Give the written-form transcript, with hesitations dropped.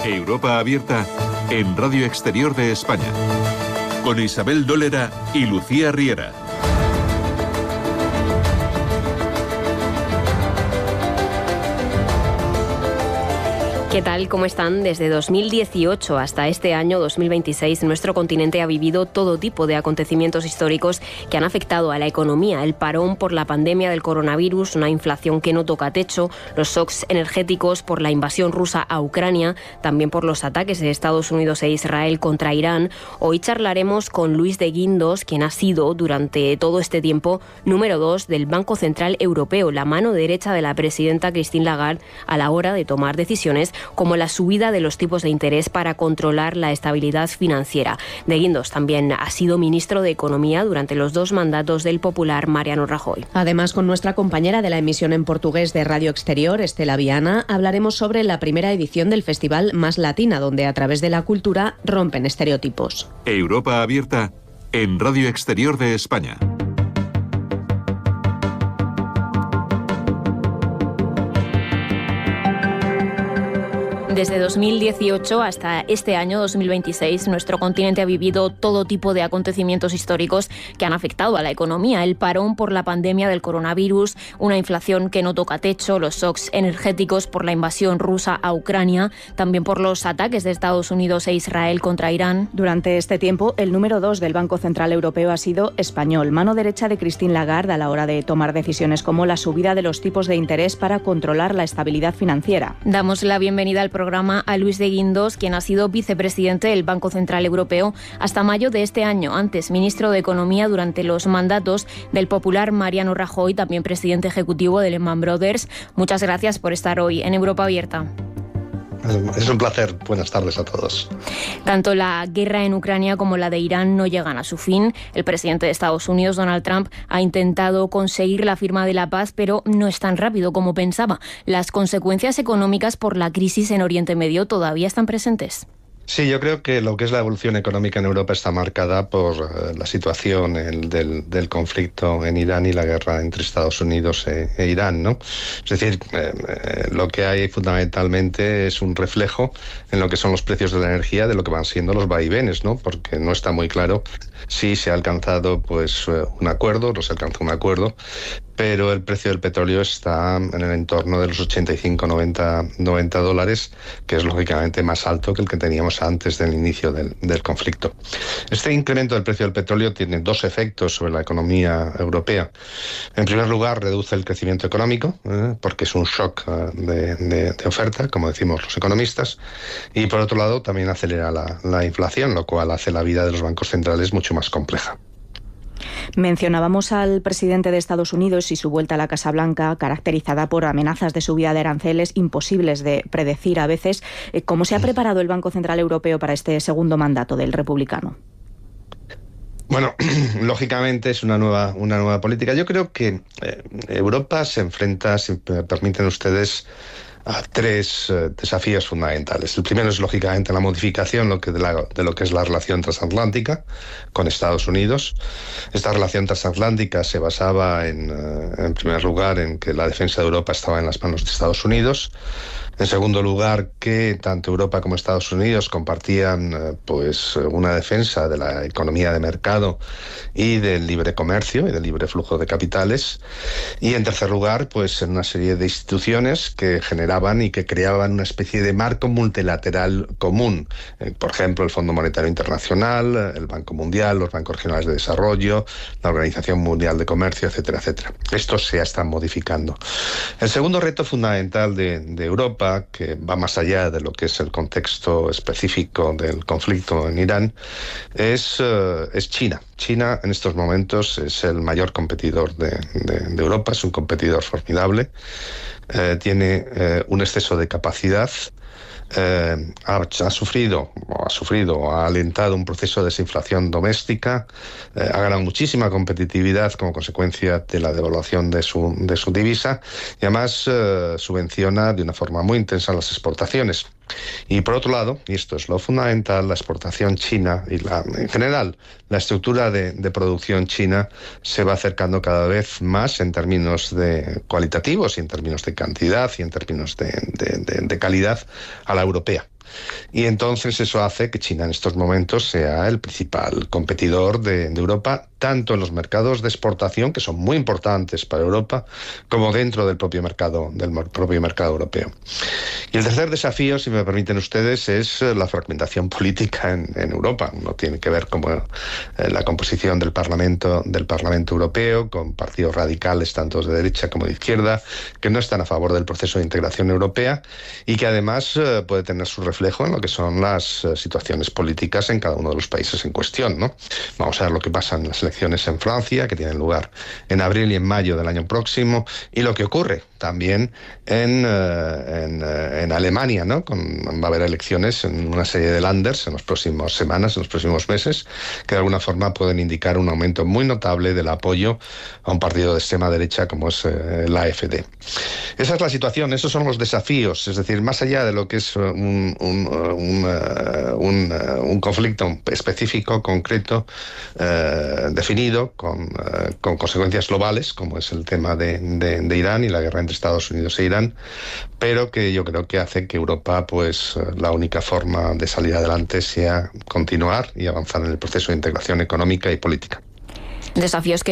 Europa Abierta en Radio Exterior de España, con Isabel Dólera y Lucía Riera. ¿Qué tal? ¿Cómo están? Desde 2018 hasta este año 2026, nuestro continente ha vivido todo tipo de acontecimientos históricos que han afectado a la economía. El parón por la pandemia del coronavirus, una inflación que no toca techo, los shocks energéticos por la invasión rusa a Ucrania, también por los ataques de Estados Unidos e Israel contra Irán. Hoy charlaremos con Luis de Guindos, quien ha sido durante todo este tiempo número 2 del Banco Central Europeo, la mano derecha de la presidenta Christine Lagarde a la hora de tomar decisiones como la subida de los tipos de interés para controlar la estabilidad financiera. De Guindos también ha sido ministro de Economía durante los 2 mandatos del popular Mariano Rajoy. Además, con nuestra compañera de la emisión en portugués de Radio Exterior, Estela Viana, hablaremos sobre la primera edición del Festival Más Latina, donde a través de la cultura rompen estereotipos. Europa Abierta en Radio Exterior de España. Desde 2018 hasta este año 2026, nuestro continente ha vivido todo tipo de acontecimientos históricos que han afectado a la economía. El parón por la pandemia del coronavirus, una inflación que no toca techo, los shocks energéticos por la invasión rusa a Ucrania, también por los ataques de Estados Unidos e Israel contra Irán. Durante este tiempo, el número 2 del Banco Central Europeo ha sido español, mano derecha de Christine Lagarde a la hora de tomar decisiones como la subida de los tipos de interés para controlar la estabilidad financiera. Damos la bienvenida al programa a Luis de Guindos, quien ha sido vicepresidente del Banco Central Europeo hasta mayo de este año, antes ministro de Economía durante los mandatos del popular Mariano Rajoy, también presidente ejecutivo de Lehman Brothers. Muchas gracias por estar hoy en Europa Abierta. Es un placer. Buenas tardes a todos. Tanto la guerra en Ucrania como la de Irán no llegan a su fin. El presidente de Estados Unidos, Donald Trump, ha intentado conseguir la firma de la paz, pero no es tan rápido como pensaba. Las consecuencias económicas por la crisis en Oriente Medio todavía están presentes. Sí, yo creo que lo que es la evolución económica en Europa está marcada por la situación del conflicto en Irán y la guerra entre Estados Unidos e Irán, ¿no? Es decir, lo que hay fundamentalmente es un reflejo en lo que son los precios de la energía, de lo que van siendo los vaivenes, ¿no? Porque no está muy claro si se ha alcanzado pues un acuerdo, no se alcanza un acuerdo, pero el precio del petróleo está en el entorno de los 85-90 dólares, que es lógicamente más alto que el que teníamos antes del inicio del conflicto. Este incremento del precio del petróleo tiene 2 efectos sobre la economía europea. En primer lugar, reduce el crecimiento económico, porque es un shock de oferta, como decimos los economistas, y por otro lado también acelera la inflación, lo cual hace la vida de los bancos centrales mucho más compleja. Mencionábamos al presidente de Estados Unidos y su vuelta a la Casa Blanca, caracterizada por amenazas de subida de aranceles imposibles de predecir a veces. ¿Cómo se ha preparado el Banco Central Europeo para este segundo mandato del republicano? Bueno, lógicamente es una nueva política. Yo creo que Europa se enfrenta, si me permiten ustedes, a 3 desafíos fundamentales. El primero es, lógicamente, la modificación de lo que es la relación transatlántica con Estados Unidos. Esta relación transatlántica se basaba en primer lugar, en que la defensa de Europa estaba en las manos de Estados Unidos. En segundo lugar, que tanto Europa como Estados Unidos compartían pues una defensa de la economía de mercado y del libre comercio y del libre flujo de capitales. Y en tercer lugar, pues en una serie de instituciones que generaban y que creaban una especie de marco multilateral común. Por ejemplo, el Fondo Monetario Internacional, el Banco Mundial, los bancos regionales de desarrollo, la Organización Mundial de Comercio, etcétera, etcétera. Esto se están modificando. El segundo reto fundamental de Europa, que va más allá de lo que es el contexto específico del conflicto en Irán, es China. China en estos momentos es el mayor competidor de Europa, es un competidor formidable, tiene un exceso de capacidad, ha sufrido o ha alentado un proceso de desinflación doméstica, ha ganado muchísima competitividad como consecuencia de la devaluación de su divisa y además subvenciona de una forma muy intensa las exportaciones. Y por otro lado, y esto es lo fundamental, la exportación china y en general la estructura de producción china se va acercando cada vez más en términos cualitativos y en términos de cantidad y en términos de calidad a la europea. Y entonces eso hace que China en estos momentos sea el principal competidor de Europa, tanto en los mercados de exportación, que son muy importantes para Europa, como dentro del propio mercado europeo. Y el tercer desafío, si me permiten ustedes, es la fragmentación política en Europa. No tiene que ver con la composición del Parlamento Europeo, con partidos radicales, tanto de derecha como de izquierda, que no están a favor del proceso de integración europea y que además puede tener su reflejo en lo que son las situaciones políticas en cada uno de los países en cuestión, ¿no? Vamos a ver lo que pasa en las elecciones en Francia, que tienen lugar en abril y en mayo del año próximo, y lo que ocurre también en Alemania, ¿no? Va a haber elecciones en una serie de Länders en las próximas semanas, en los próximos meses, que de alguna forma pueden indicar un aumento muy notable del apoyo a un partido de extrema derecha como es la AfD. Esa es la situación, esos son los desafíos, es decir, más allá de lo que es un conflicto específico, concreto, definido, con consecuencias globales, como es el tema de Irán y la guerra entre Estados Unidos e Irán, pero que yo creo que hace que Europa, pues la única forma de salir adelante sea continuar y avanzar en el proceso de integración económica y política. Desafíos que